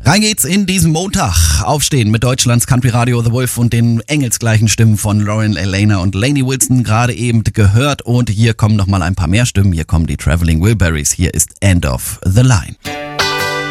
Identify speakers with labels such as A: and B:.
A: Rein geht's in diesen Montag. Aufstehen mit Deutschlands Country Radio The Wolf und den engelsgleichen Stimmen von Lauren Elena und Lainey Wilson gerade eben gehört. Und hier kommen nochmal ein paar mehr Stimmen. Hier kommen die Traveling Wilburys. Hier ist End of the Line.